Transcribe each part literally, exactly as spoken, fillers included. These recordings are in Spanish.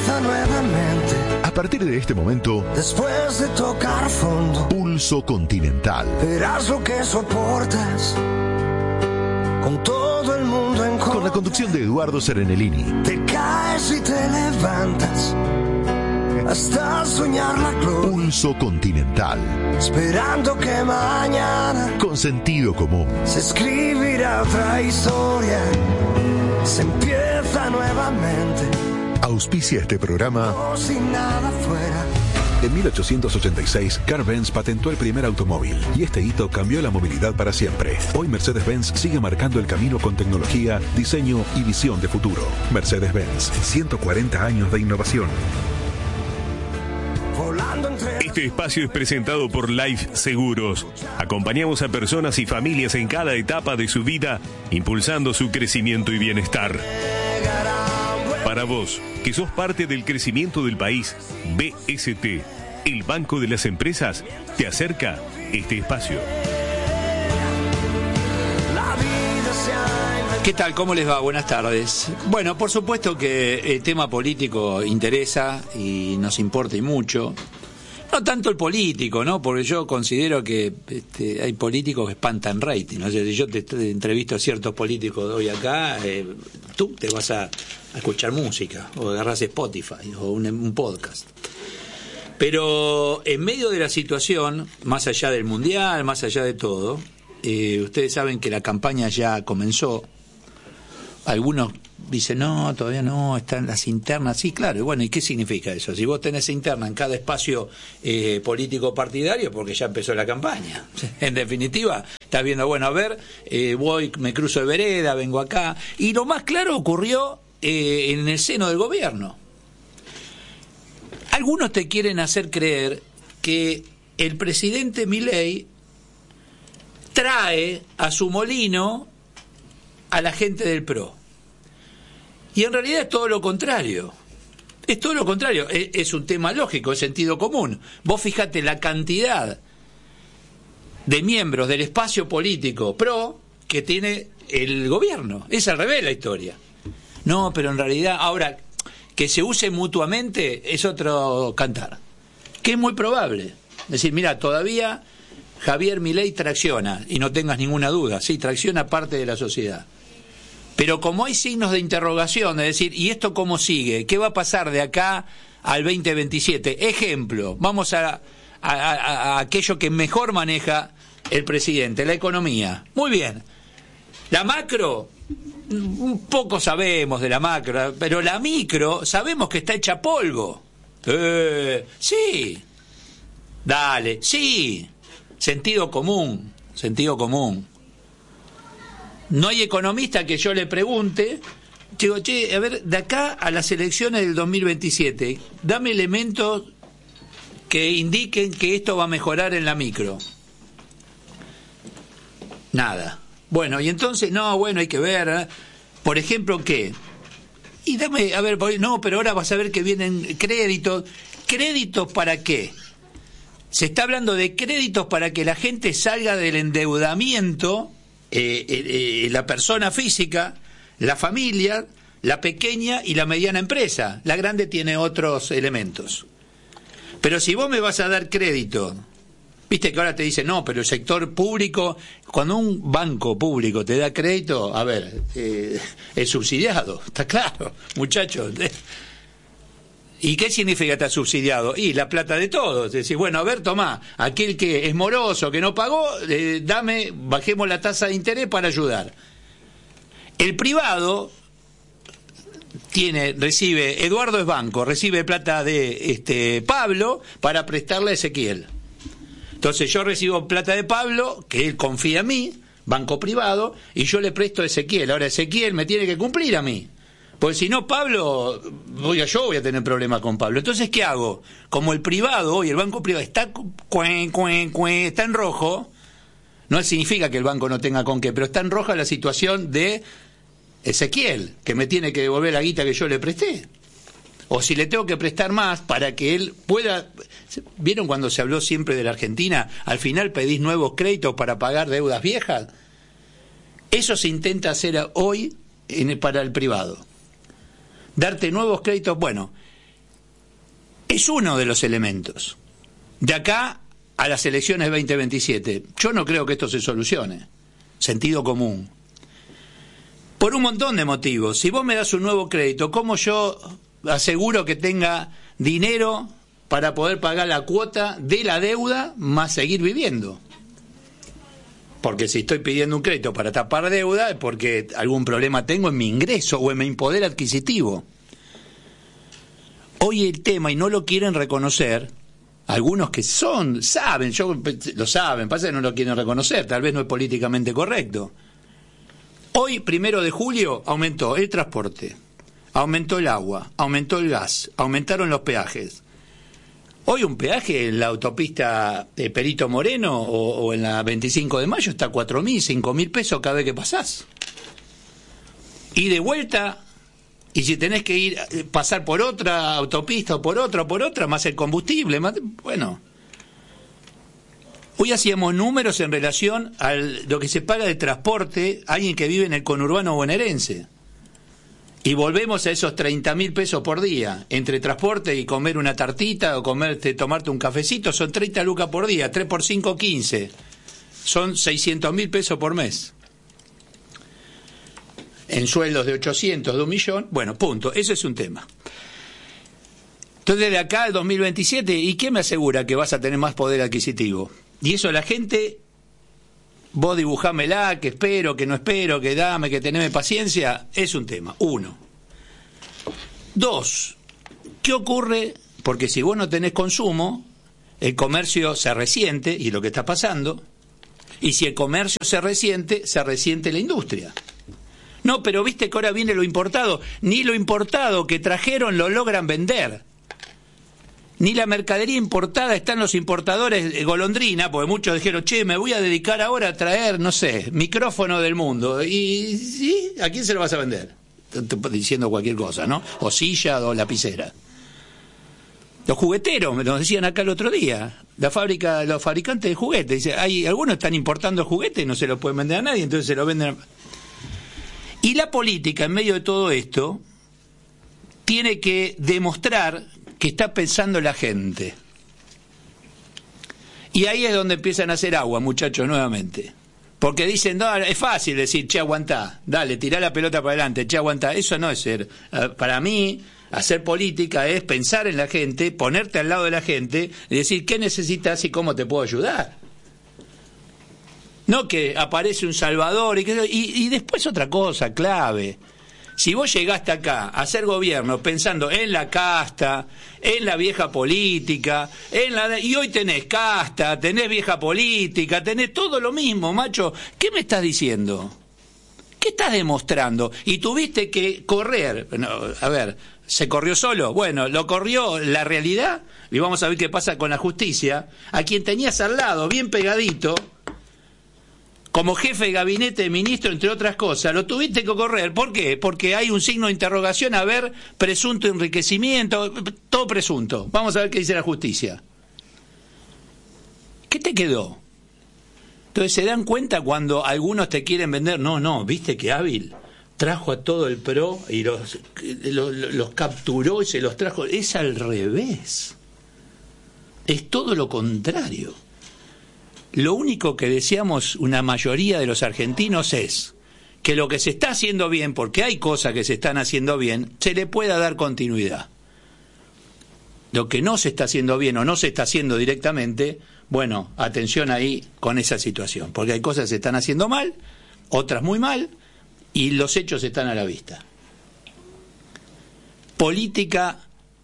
empieza nuevamente. A partir de este momento, después de tocar fondo, Pulso Continental. Verás lo que soportas, con todo el mundo en contra. Con la conducción de Eduardo Serenellini. Te caes y te levantas, hasta soñar la gloria. Pulso Continental. Esperando que mañana, con sentido común, se escribirá otra historia. Se empieza nuevamente. Auspicia este programa. No, sin nada fuera. En mil ochocientos ochenta y seis, Carl-Benz patentó el primer automóvil, y este hito cambió la movilidad para siempre. Hoy Mercedes-Benz sigue marcando el camino con tecnología, diseño y visión de futuro. Mercedes-Benz, ciento cuarenta años de innovación. Este espacio es presentado por Life Seguros. Acompañamos a personas y familias en cada etapa de su vida, impulsando su crecimiento y bienestar. Para vos, que sos parte del crecimiento del país, B S T, el Banco de las Empresas, te acerca este espacio. ¿Qué tal? ¿Cómo les va? Buenas tardes. Bueno, por supuesto que el tema político interesa y nos importa y mucho. No tanto el político, ¿no? Porque yo considero que este, hay políticos que espantan rating. ¿No? Si yo te, te entrevisto a ciertos políticos de hoy acá, eh, tú te vas a, a escuchar música, o agarrás Spotify, o un, un podcast. Pero en medio de la situación, más allá del mundial, más allá de todo, eh, ustedes saben que la campaña ya comenzó. Algunos dicen, no, todavía no, están las internas. Sí, claro, y bueno, ¿y qué significa eso? Si vos tenés interna en cada espacio eh, político partidario, porque ya empezó la campaña. En definitiva, estás viendo, bueno, a ver, eh, voy, me cruzo de vereda, vengo acá. Y lo más claro ocurrió eh, en el seno del gobierno. Algunos te quieren hacer creer que el presidente Milei trae a su molino a la gente del P R O. Y en realidad es todo lo contrario. Es todo lo contrario. Es, es un tema lógico, es sentido común. Vos fijate la cantidad de miembros del espacio político P R O que tiene el gobierno. Es al revés la historia. No, pero en realidad, ahora, que se use mutuamente es otro cantar. Que es muy probable. Es decir, mira, todavía Javier Milei tracciona, y no tengas ninguna duda, sí, tracciona parte de la sociedad. Pero como hay signos de interrogación, es decir, ¿y esto cómo sigue? ¿Qué va a pasar de acá al veinte veintisiete? Ejemplo, vamos a, a, a, a aquello que mejor maneja el presidente, la economía. Muy bien. La macro, un poco sabemos de la macro, pero la micro sabemos que está hecha polvo. Eh, sí. Dale, sí. Sentido común, sentido común. No hay economista que yo le pregunte, digo, che, a ver, de acá a las elecciones del dos mil veintisiete, dame elementos que indiquen que esto va a mejorar en la micro. Nada. Bueno, y entonces, no, bueno, hay que ver, ¿eh? Por ejemplo, ¿qué? Y dame, a ver, no, pero ahora vas a ver que vienen créditos. ¿Créditos para qué? Se está hablando de créditos para que la gente salga del endeudamiento. Eh, eh, eh, la persona física, la familia, la pequeña y la mediana empresa. La grande tiene otros elementos. Pero si vos me vas a dar crédito, viste que ahora te dicen, no, pero el sector público, cuando un banco público te da crédito, a ver, eh, es subsidiado, está claro, muchachos. ¿Y qué significa estar subsidiado? Y la plata de todos. Es decir, bueno, a ver, tomá, aquel que es moroso, que no pagó, eh, dame, bajemos la tasa de interés para ayudar. El privado tiene, recibe, Eduardo es banco, recibe plata de este Pablo para prestarle a Ezequiel. Entonces yo recibo plata de Pablo, que él confía en mí, banco privado, y yo le presto a Ezequiel. Ahora Ezequiel me tiene que cumplir a mí. Porque si no, Pablo, voy a, yo voy a tener problemas con Pablo. Entonces, ¿qué hago? Como el privado hoy, el banco privado está, cuen, cuen, cuen, está en rojo, no significa que el banco no tenga con qué, pero está en roja la situación de Ezequiel, que me tiene que devolver la guita que yo le presté. O si le tengo que prestar más para que él pueda... ¿Vieron cuando se habló siempre de la Argentina? Al final pedís nuevos créditos para pagar deudas viejas. Eso se intenta hacer hoy en, para el privado. Darte nuevos créditos. Bueno, Es uno de los elementos. De acá a las elecciones veinte veintisiete, yo no creo que esto se solucione. Sentido común. Por un montón de motivos. Si vos me das un nuevo crédito, ¿cómo yo aseguro que tenga dinero para poder pagar la cuota de la deuda más seguir viviendo? Porque si estoy pidiendo un crédito para tapar deuda es porque algún problema tengo en mi ingreso o en mi poder adquisitivo. Hoy el tema, y no lo quieren reconocer, algunos que son, saben, yo, lo saben, pasa que no lo quieren reconocer, tal vez no es políticamente correcto. Hoy, primero de julio, aumentó el transporte, aumentó el agua, aumentó el gas, aumentaron los peajes. Hoy un peaje en la autopista de Perito Moreno o, o en la veinticinco de mayo está a cuatro mil, cinco mil pesos cada vez que pasás. Y de vuelta, y si tenés que ir pasar por otra autopista o por otra o por otra, más el combustible, más, bueno. Hoy hacíamos números en relación a lo que se paga de transporte a alguien que vive en el conurbano bonaerense. Y volvemos a esos treinta mil pesos por día, entre transporte y comer una tartita o comerte, tomarte un cafecito, son treinta lucas por día, tres por cinco, quince. Son seiscientos mil pesos por mes. En sueldos de ochocientos, de un millón, bueno, punto, eso es un tema. Entonces de acá al dos mil veintisiete, ¿y qué me asegura que vas a tener más poder adquisitivo? Y eso la gente, vos dibujámela, que espero, que no espero, que dame, que teneme paciencia, es un tema, uno. Dos, ¿qué ocurre? Porque si vos no tenés consumo, el comercio se resiente, y lo que está pasando, y si el comercio se resiente, se resiente la industria. No, pero viste que ahora viene lo importado, ni lo importado que trajeron lo logran vender. Ni la mercadería importada, están los importadores golondrina, porque muchos dijeron, che, me voy a dedicar ahora a traer, no sé, micrófono del mundo. Y ¿sí? ¿A quién se lo vas a vender? Diciendo cualquier cosa, ¿no? O silla o lapicera. Los jugueteros, me lo decían acá el otro día, la fábrica, los fabricantes de juguetes, dice, hay algunos están importando juguetes y no se los pueden vender a nadie, entonces se los venden a... Y la política, en medio de todo esto, tiene que demostrar que está pensando la gente. Y ahí es donde empiezan a hacer agua, muchachos, nuevamente. Porque dicen, no, es fácil decir, che, aguantá, dale, tirá la pelota para adelante, che, aguantá. Eso no es ser, para mí, hacer política es pensar en la gente, ponerte al lado de la gente y decir, ¿qué necesitas y cómo te puedo ayudar? No que aparece un salvador y, que, y, y después otra cosa clave. Si vos llegaste acá a hacer gobierno pensando en la casta, en la vieja política, en la y hoy tenés casta, tenés vieja política, tenés todo lo mismo, macho, ¿qué me estás diciendo? ¿Qué estás demostrando? Y tuviste que correr, no, a ver, ¿se corrió solo? Bueno, lo corrió la realidad, y vamos a ver qué pasa con la justicia, a quien tenías al lado, bien pegadito, como jefe de gabinete de ministro, entre otras cosas, lo tuviste que correr. ¿Por qué? Porque hay un signo de interrogación, a ver, presunto enriquecimiento, todo presunto. Vamos a ver qué dice la justicia. ¿Qué te quedó? Entonces se dan cuenta cuando algunos te quieren vender, no, no, viste que hábil, trajo a todo el P R O y los, los, los capturó y se los trajo. Es al revés. Es todo lo contrario. Lo único que deseamos una mayoría de los argentinos es que lo que se está haciendo bien, porque hay cosas que se están haciendo bien, se le pueda dar continuidad. Lo que no se está haciendo bien o no se está haciendo directamente, bueno, atención ahí con esa situación, porque hay cosas que se están haciendo mal, otras muy mal, y los hechos están a la vista. Política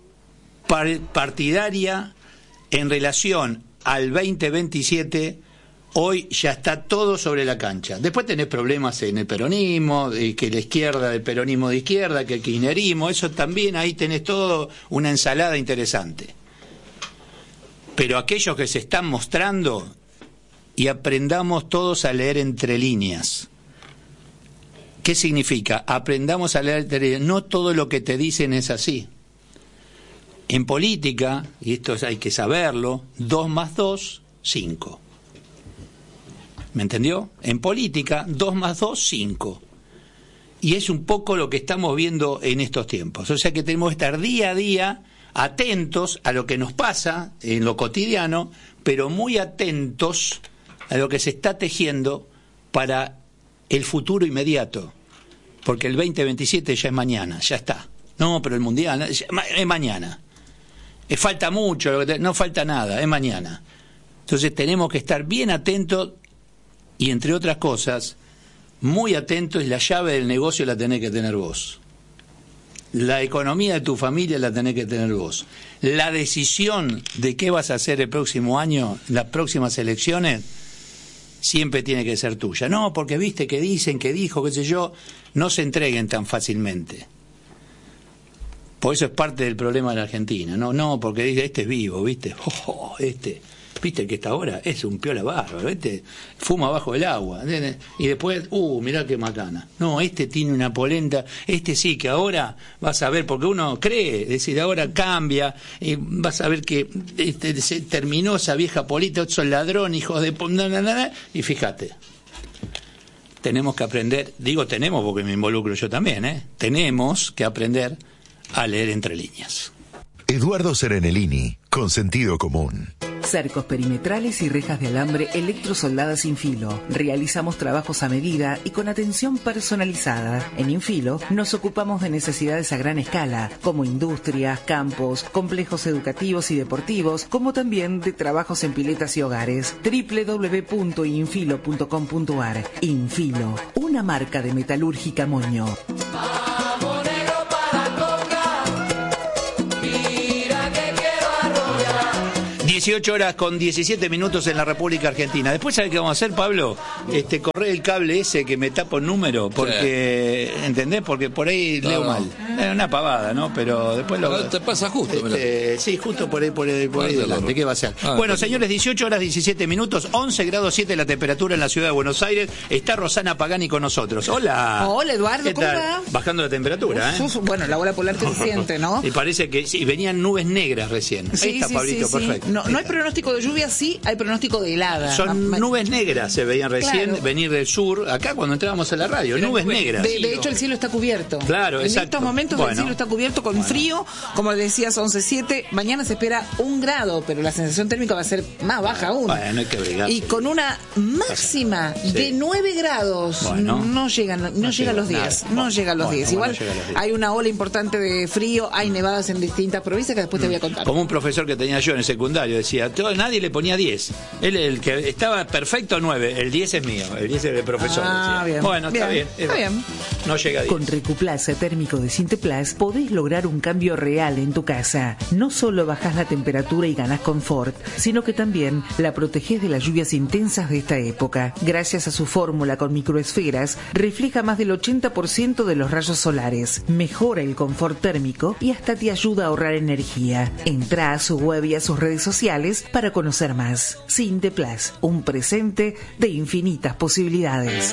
partidaria en relación al veinte veintisiete, hoy ya está todo sobre la cancha. Después tenés problemas en el peronismo, que la izquierda del peronismo de izquierda, que el kirchnerismo, eso también, ahí tenés todo una ensalada interesante. Pero aquellos que se están mostrando, y aprendamos todos a leer entre líneas. ¿Qué significa? Aprendamos a leer entre líneas. No todo lo que te dicen es así. En política, y esto hay que saberlo, dos más dos, cinco. ¿Me entendió? En política, dos más dos, cinco. Y es un poco lo que estamos viendo en estos tiempos. O sea que tenemos que estar día a día atentos a lo que nos pasa en lo cotidiano, pero muy atentos a lo que se está tejiendo para el futuro inmediato, porque el veinte veintisiete ya es mañana, ya está. No, pero el Mundial es mañana. Falta mucho, no falta nada, es mañana. Entonces tenemos que estar bien atentos y, entre otras cosas, muy atentos, y la llave del negocio la tenés que tener vos. La economía de tu familia la tenés que tener vos. La decisión de qué vas a hacer el próximo año, las próximas elecciones, siempre tiene que ser tuya. No, porque viste que dicen, que dijo, qué sé yo, no se entreguen tan fácilmente. Por eso es parte del problema de la Argentina. No, no, porque dice, este es vivo, ¿viste? Oh, oh, este, ¿viste el que está ahora? Es un piola bárbaro, este fuma bajo el agua. Y después, uh, mirá qué macana. No, este tiene una polenta, este sí, que ahora vas a ver, porque uno cree, es decir, ahora cambia, y vas a ver que este, se terminó esa vieja política, son ladrón, hijos de... Y fíjate, tenemos que aprender, digo tenemos porque me involucro yo también, ¿eh? Tenemos que aprender a leer entre líneas. Eduardo Serenellini, con sentido común. Cercos perimetrales y rejas de alambre electrosoldadas Infilo. Realizamos trabajos a medida y con atención personalizada. En Infilo nos ocupamos de necesidades a gran escala, como industrias, campos, complejos educativos y deportivos, como también de trabajos en piletas y hogares. doble u doble u doble u punto infilo punto com punto a r. Infilo, una marca de Metalúrgica Moño. dieciocho horas con diecisiete minutos en la República Argentina. Después, ¿sabes qué vamos a hacer, Pablo? Este, correr el cable ese que me tapa un número, porque, sí. ¿Entendés? Porque por ahí no, leo no. mal. Es una pavada, ¿no? Pero después lo... Te pasa justo. Este, sí, justo por ahí, por ahí, por ahí delante. ¿Qué va a ser? Ah, bueno, señores, dieciocho horas diecisiete minutos, once grados siete la temperatura en la ciudad de Buenos Aires. Está Rosana Pagani con nosotros. Hola. Hola, Eduardo, ¿cómo va? Bajando la temperatura, ¿eh? Uf, bueno, la bola polar que se siente, ¿no? Y parece que sí, venían nubes negras recién. Sí, ahí está, sí, Pablito, sí, perfecto. Sí. No, no hay pronóstico de lluvia, sí, hay pronóstico de helada. Son Ma- nubes negras, se veían recién, claro. venir del sur, acá cuando entrábamos a la radio, nubes negras. De, de hecho, el cielo está cubierto. Claro, en exacto. En estos momentos bueno, el cielo está cubierto con bueno. frío, como decías, once siete. Mañana se espera un grado, pero la sensación térmica va a ser más baja aún. Bueno, hay que brigar. Y con una máxima sí. de nueve grados. Bueno, no llegan, no, no llega a los diez. No bueno, llega a los diez. Igual bueno, diez. Hay una ola importante de frío, hay nevadas en distintas provincias que después mm. te voy a contar. Como un profesor que tenía yo en el secundario decía, todo, nadie le ponía diez. Él, el que estaba perfecto, nueve. El diez es mío. El diez es del profesor. Ah, bien. Bueno, bien. está bien. Está bien. No llega a diez. Con Recuplaza térmico de Sinteplas podés lograr un cambio real en tu casa. No solo bajás la temperatura y ganás confort, sino que también la protegés de las lluvias intensas de esta época. Gracias a su fórmula con microesferas, refleja más del ochenta por ciento de los rayos solares, mejora el confort térmico y hasta te ayuda a ahorrar energía. Entrá a su web y a sus redes sociales para conocer más. Sinteplas, un presente de infinitas posibilidades.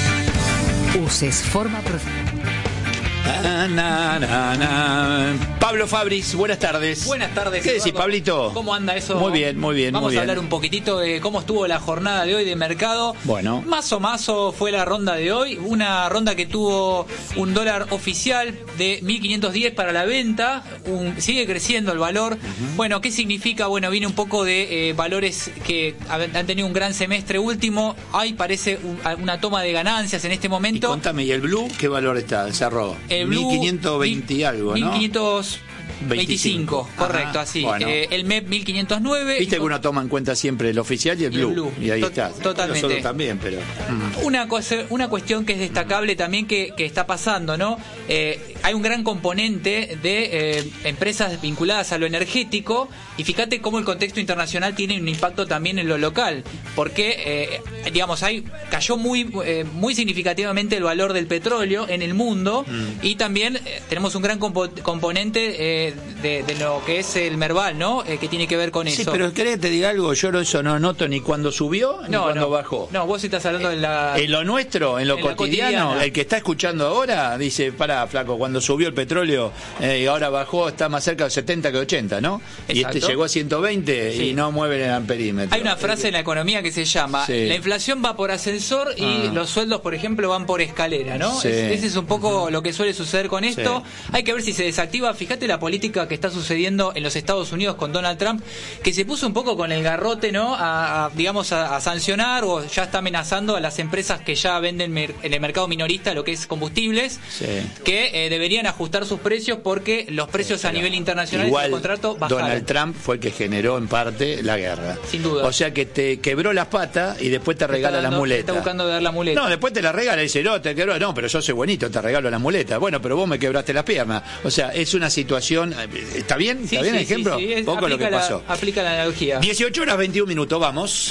Uses forma profesional. Na, na, na, na. Pablo Fabris, buenas tardes. Buenas tardes. ¿Qué decís, Pablito? ¿Cómo anda eso? Muy bien, muy bien. Vamos muy bien. a hablar un poquitito de cómo estuvo la jornada de hoy de mercado. Bueno. Más o más fue la ronda de hoy. Una ronda que tuvo un dólar oficial de mil quinientos diez para la venta. Un, sigue creciendo el valor. Uh-huh. Bueno, ¿qué significa? Bueno, viene un poco de eh, valores que han tenido un gran semestre último. Hay, parece, un, una toma de ganancias en este momento. Y contame, ¿y el Blue qué valor está? Cerró. El Blue, mil quinientos veinte y algo, ¿no? mil quinientos veinticinco, correcto, Ajá, así. Bueno. Eh, el M E P mil quinientos nueve. Viste que uno toma en cuenta siempre el oficial y el, y blue, el blue. Y ahí To- está. Totalmente. Nosotros también, pero. Mm. Una, cosa, una cuestión que es destacable también que, que está pasando, ¿no? Eh, hay un gran componente de eh, empresas vinculadas a lo energético y fíjate cómo el contexto internacional tiene un impacto también en lo local. Porque, eh, digamos, hay cayó muy, eh, muy significativamente el valor del petróleo en el mundo mm. y también eh, tenemos un gran compo- componente eh, de, de lo que es el Merval, ¿no? Eh, que tiene que ver con sí, eso. Sí, pero querés que te diga algo, yo eso no noto ni cuando subió ni no, cuando no. bajó. No, vos estás hablando de la... En lo nuestro, en lo en cotidiano, cotidiana. El que está escuchando ahora dice, pará, flaco, cuando cuando subió el petróleo eh, y ahora bajó, está más cerca de setenta que ochenta, ¿no? Exacto. Y este llegó a ciento veinte sí. y no mueve el amperímetro. Hay una frase en la economía que se llama, sí. la inflación va por ascensor y ah. los sueldos, por ejemplo, van por escalera, ¿no? Sí. Es, ese es un poco uh-huh. lo que suele suceder con esto. Sí. Hay que ver si se desactiva. Fíjate la política que está sucediendo en los Estados Unidos con Donald Trump, que se puso un poco con el garrote, ¿no? A, a digamos, a, a sancionar o ya está amenazando a las empresas que ya venden mer- en el mercado minorista lo que es combustibles, sí. que eh, deberían ajustar sus precios porque los precios sí, a nivel internacional igual del contrato bajaron. Donald Trump fue el que generó en parte la guerra. Sin duda. O sea que te quebró las patas y después te, te regala dando, la muleta. Está buscando dar la muleta. No, después te la regala y dice, no, te quebró. No, pero yo soy buenito, te regalo la muleta. Bueno, pero vos me quebraste las piernas. O sea, es una situación... ¿Está bien? ¿Está sí, bien sí, el ejemplo? Sí, sí. Poco lo que la, pasó. Aplica la analogía. dieciocho horas veintiún minutos, vamos.